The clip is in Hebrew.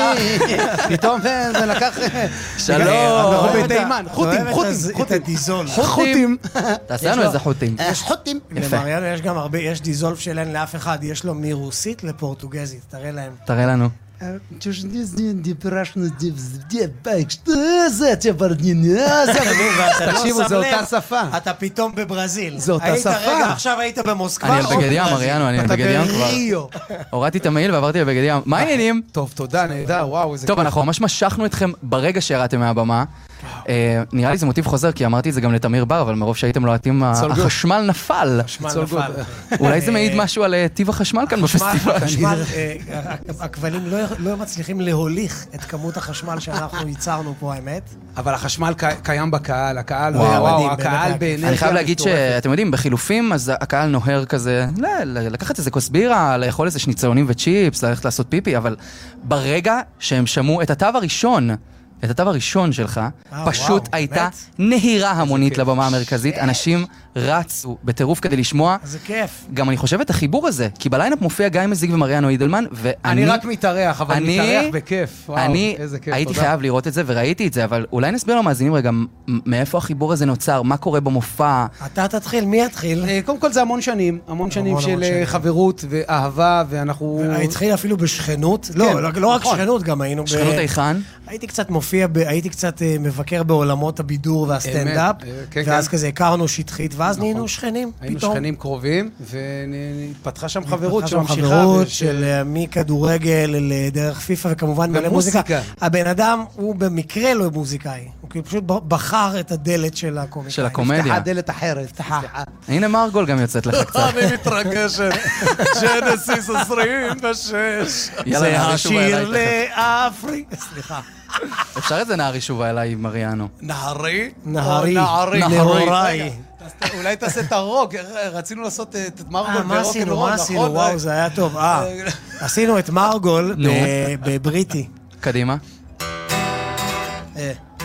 פתאום זה לקח... שלום. אנחנו בתימן, חוטים. את הדיזול. חוטים. תעשה לנו איזה חוטים. יש חוטים. למריאנו יש גם הרבה, יש דיזולף שאין לאף אחד, יש לו מרוסית לפורטוגזית, תראה להם. תראה לנו. תקשיבו, זו אותה שפה. אתה פתאום בברזיל. זו אותה שפה. רגע, עכשיו היית במוסקבה. אני על בגד ים, מריאנו, אני על בגד ים כבר. הורדתי את המעיל ועברתי לבגד ים. מה העניינים? טוב, תודה, נהדר, וואו, איזה טוב, אנחנו ממש משכנו אתכם ברגע שירדתם מהבמה. נראה לי זה מוטיב חוזר, כי אמרתי את זה גם לתמיר בר, אבל מרוב שהייתם לוהטים, החשמל נפל. אולי זה מעיד משהו על טיב החשמל כאן בפסטיבל. הכבלים לא מצליחים להוליך את כמות החשמל שאנחנו ייצרנו פה, האמת. אבל החשמל קיים בקהל, הקהל, וואו, הקהל באנרגיה. אני חייב להגיד שאתם יודעים, בחילופים, אז הקהל נוהר כזה, לקחת איזה כוס בירה, לאכול איזה שניצלונים וצ'יפס, ללכת לעשות פיפי, אבל ברגע שהם שמעו את התו הראשון שלך, פשוט הייתה נהירה המונית לבמה המרכזית, אנשים רצו בטירוף כדי לשמוע. זה כיף. גם אני חושב את החיבור הזה, כי בליינאפ מופיע גיא מזיג ומריאנו אידלמן, אני רק מתארח, אבל מתארח בכיף. אני הייתי חייב לראות את זה וראיתי את זה, אבל אולי נסביר למאזינים רגע מאיפה החיבור הזה נוצר, מה קורה במופע. אתה תתחיל, מי יתחיל? קודם כל זה המון שנים של חברות ואהבה, ואנחנו... התחיל אפילו בשכנות, לא רק שכנות, גם היינו שכנות היכן? הייתי קצת מבקר בעולמות הבידור והסטנדאפ, ואז כזה הכרנו שטחית, ואז נהיינו שכנים. היינו שכנים קרובים, והתפתחה שם חברות שממשיכה. חברות של מכדורגל לדרך פיפה, וכמובן מלא מוזיקה. הבן אדם הוא במקרה לא מוזיקאי, הוא פשוט בחר את הדלת של הקומיקאי. של הקומדיה. נפתחה דלת אחרת. הנה מרגול גם יוצאת לך קצת. אני מתרגשת. ג'נסיס 26. זה השיר לאפרי. סליחה. אפשר את זה נערי שובה אליי, מריאנו. נהרי? נהוראי. אולי תעשה את הרוק, רצינו לעשות את מרגול ברוק אנד רול, מה עשינו? וואו, זה היה טוב. עשינו את מרגול בבריטי. קדימה.